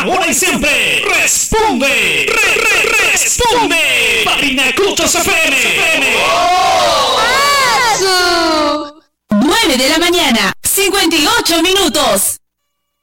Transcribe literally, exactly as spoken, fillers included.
ahora y siempre, responde, re, re, responde, Parinacochos F M. nueve de la mañana, cincuenta y ocho minutos.